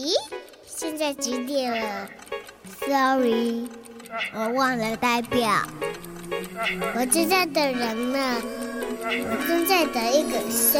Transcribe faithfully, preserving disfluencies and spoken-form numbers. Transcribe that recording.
咦，现在几点了 ？Sorry， 我忘了代表。我正在等人呢，我正在等一个生